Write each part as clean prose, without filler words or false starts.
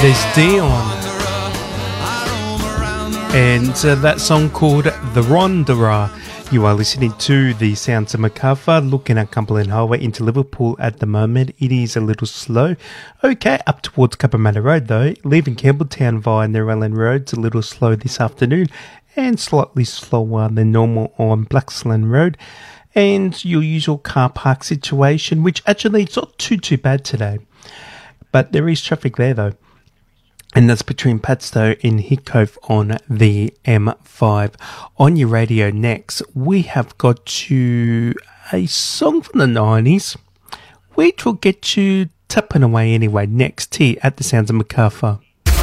There's Dion. And that song called The Ronderer. You are listening to the Sounds of Macarthur, looking at Cumberland Highway into Liverpool at the moment. It is a little slow. Okay, up towards Cabramatta Road though. Leaving Campbelltown via Narellan Road's a little slow this afternoon and slightly slower than normal on Blaxland Road. And your usual car park situation, which actually it's not too bad today. But there is traffic there though. And that's between Padstow and Hickcove on the M5. On your radio next, we have got you a song from the 90s, which will get you tapping away anyway next here at the Sounds of Macarthur.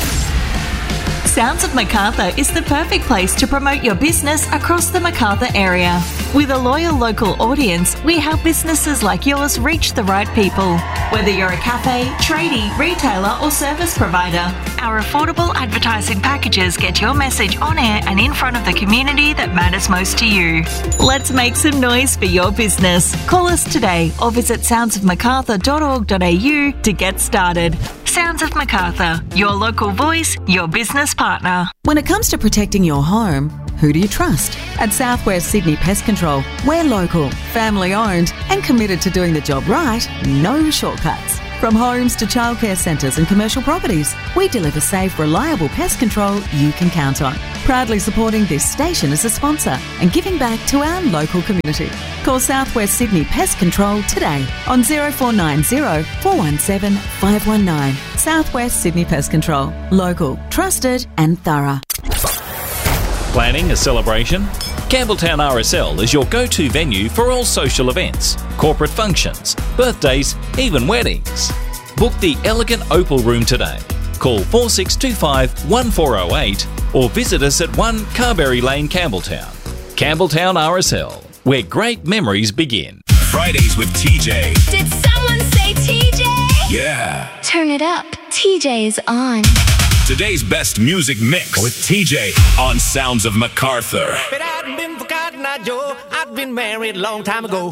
Sounds of Macarthur is the perfect place to promote your business across the Macarthur area. With a loyal local audience, we help businesses like yours reach the right people. Whether you're a cafe, tradie, retailer or service provider, our affordable advertising packages get your message on air and in front of the community that matters most to you. Let's make some noise for your business. Call us today or visit soundsofmacarthur.org.au to get started. Sounds of Macarthur, your local voice, your business partner. When it comes to protecting your home, who do you trust? At Southwest Sydney Pest Control, we're local, family owned and committed to doing the job right, no shortcuts. From homes to childcare centres and commercial properties, we deliver safe, reliable pest control you can count on. Proudly supporting this station as a sponsor and giving back to our local community. Call Southwest Sydney Pest Control today on 0490 417 519. Southwest Sydney Pest Control. Local, trusted and thorough. Planning a celebration? Campbelltown RSL is your go-to venue for all social events, corporate functions, birthdays, even weddings. Book the elegant Opal Room today. Call 4625 1408 or visit us at 1 Carberry Lane, Campbelltown. Campbelltown RSL, where great memories begin. Fridays with TJ. Did someone say TJ? Yeah. Turn it up. TJ is on. Today's best music mix with TJ on Sounds of Macarthur. If it hadn't been for Cotton Eye Joe, I'd been married a long time ago.